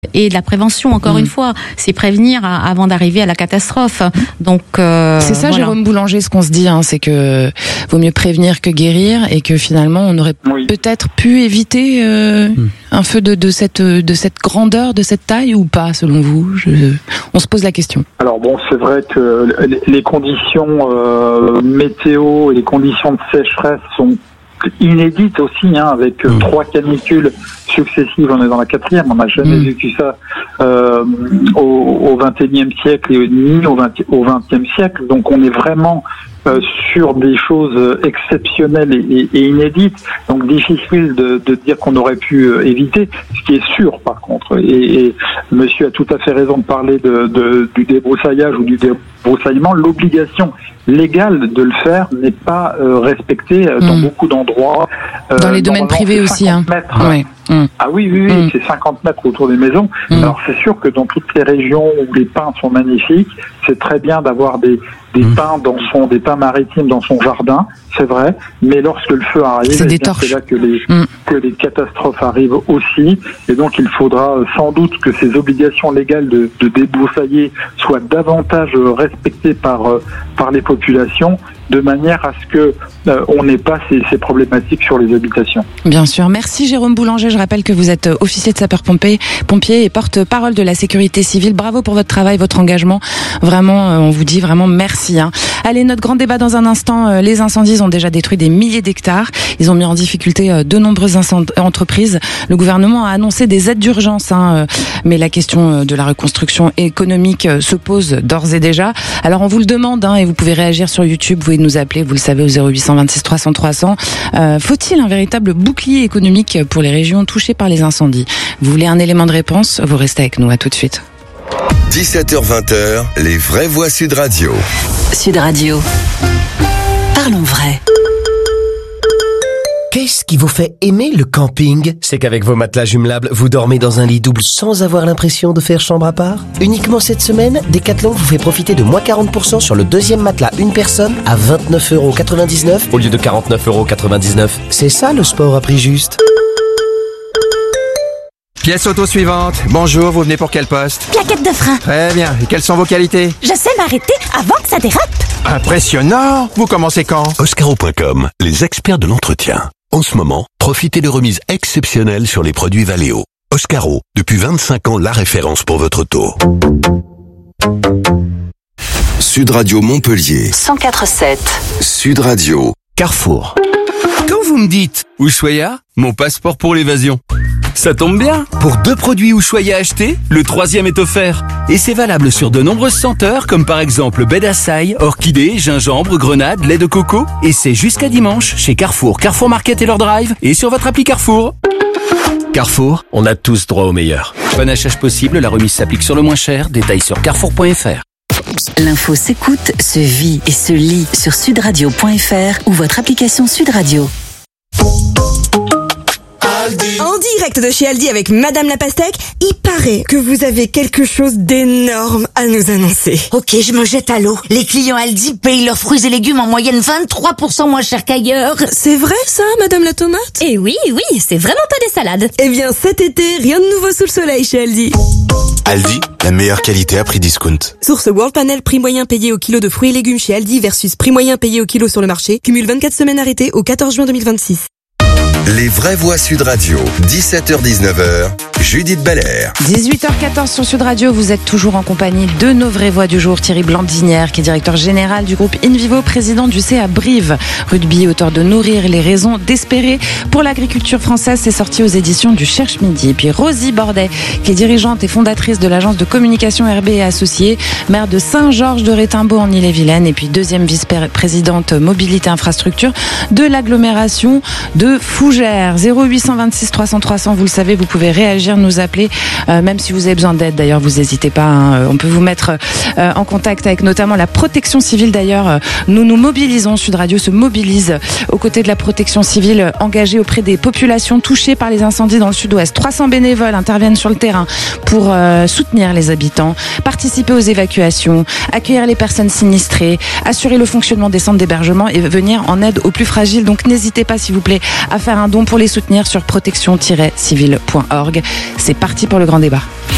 et de la prévention, encore une fois. C'est prévenir avant d'arriver à la catastrophe. Donc, c'est ça, voilà. Jérôme Boulanger, ce qu'on se dit, c'est que vaut mieux prévenir que guérir, et que finalement, on aurait peut-être pu éviter un feu de cette grandeur, de cette taille, ou pas, selon vous? On se pose la question. Alors bon, c'est vrai que les conditions météo et les conditions de sécheresse sont inédites aussi, avec 3 canicules successives. On est dans la 4e, on n'a jamais vécu ça au XXIe siècle et ni au XXe siècle. Donc on est vraiment sur des choses exceptionnelles et inédites, donc difficile de dire qu'on aurait pu éviter, ce qui est sûr par contre. Et monsieur a tout à fait raison de parler du débroussaillage ou du débroussaillement. L'obligation légale de le faire n'est pas respectée dans beaucoup d'endroits. Dans les domaines privés aussi. Oui. Ah oui, c'est 50 mètres autour des maisons. Alors c'est sûr que dans toutes les régions où les pins sont magnifiques, c'est très bien d'avoir des pins des pins maritimes dans son jardin, c'est vrai, mais lorsque le feu arrive, c'est là que les catastrophes arrivent aussi, et donc il faudra sans doute que ces obligations légales de débroussailler soient davantage respectées par les populations, de manière à ce que on n'ait pas ces problématiques sur les habitations. Bien sûr. Merci Jérôme Boulanger. Je rappelle que vous êtes officier de sapeur-pompier et porte-parole de la sécurité civile. Bravo pour votre travail, votre engagement. Vraiment, on vous dit vraiment merci. Allez, notre grand débat dans un instant. Les incendies ont déjà détruit des milliers d'hectares. Ils ont mis en difficulté de nombreuses entreprises. Le gouvernement a annoncé des aides d'urgence, mais la question de la reconstruction économique se pose d'ores et déjà. Alors on vous le demande, et vous pouvez réagir sur YouTube. Vous pouvez nous appeler, vous le savez, au 0826 300 300. Faut-il un véritable bouclier économique pour les régions touchées par les incendies? Vous voulez un élément de réponse? Vous restez avec nous. À tout de suite. 17h-20h, les vraies voix Sud Radio. Sud Radio. Parlons vrai. Qu'est-ce qui vous fait aimer le camping? C'est qu'avec vos matelas jumelables, vous dormez dans un lit double sans avoir l'impression de faire chambre à part. Uniquement cette semaine, Decathlon vous fait profiter de moins 40% sur le deuxième matelas une personne à 29,99€ au lieu de 49,99€. C'est ça le sport à prix juste. Pièce auto suivante. Bonjour, vous venez pour quel poste? Plaquette de frein. Très bien. Et quelles sont vos qualités? Je sais m'arrêter avant que ça dérape. Impressionnant. Vous commencez quand? Oscaro.com, les experts de l'entretien. En ce moment, profitez de remises exceptionnelles sur les produits Valeo. Oscaro, depuis 25 ans, la référence pour votre auto. Sud Radio Montpellier. 104.7. Sud Radio. Carrefour. Quand vous me dites Ushuaïa, mon passeport pour l'évasion, ça tombe bien. Pour 2 produits Ushuaïa achetés, le 3e est offert. Et c'est valable sur de nombreuses senteurs, comme par exemple baie d'Açaï, orchidée, gingembre, grenade, lait de coco. Et c'est jusqu'à dimanche chez Carrefour, Carrefour Market et leur drive, et sur votre appli Carrefour. Carrefour, on a tous droit au meilleur. Panachage possible, la remise s'applique sur le moins cher. Détails sur carrefour.fr. L'info s'écoute, se vit et se lit sur sudradio.fr ou votre application Sud Radio. En direct de chez Aldi avec Madame la Pastèque, il paraît que vous avez quelque chose d'énorme à nous annoncer. Ok, je me jette à l'eau. Les clients Aldi payent leurs fruits et légumes en moyenne 23% moins cher qu'ailleurs. C'est vrai ça, Madame la Tomate? Eh oui, c'est vraiment pas des salades. Eh bien cet été, rien de nouveau sous le soleil chez Aldi. Aldi, la meilleure qualité à prix discount. Source World Panel, prix moyen payé au kilo de fruits et légumes chez Aldi versus prix moyen payé au kilo sur le marché. Cumule 24 semaines arrêtées au 14 juin 2026. Les vraies voix Sud Radio, 17h-19h, Judith Belair. 18h14 sur Sud Radio, vous êtes toujours en compagnie de nos vraies voix du jour. Thierry Blandinière, qui est directeur général du groupe InVivo, président du CA Brive. Rugby, auteur de Nourrir les raisons d'espérer pour l'agriculture française, c'est sorti aux éditions du Cherche Midi. Et puis Rosie Bordet, qui est dirigeante et fondatrice de l'agence de communication RB et Associés, maire de Saint-Georges de Rétimbaud en Ille-et-Vilaine, et puis deuxième vice-présidente mobilité infrastructure de l'agglomération de Fougères. 0826 300 300, vous le savez, vous pouvez réagir, nous appeler, même si vous avez besoin d'aide. D'ailleurs, vous n'hésitez pas, on peut vous mettre en contact avec notamment la protection civile. D'ailleurs, nous nous mobilisons, Sud Radio se mobilise aux côtés de la protection civile engagée auprès des populations touchées par les incendies dans le sud-ouest. 300 bénévoles interviennent sur le terrain pour soutenir les habitants, participer aux évacuations, accueillir les personnes sinistrées, assurer le fonctionnement des centres d'hébergement et venir en aide aux plus fragiles. Donc n'hésitez pas, s'il vous plaît, à faire un don pour les soutenir sur protection-civile.org. C'est parti pour le grand débat.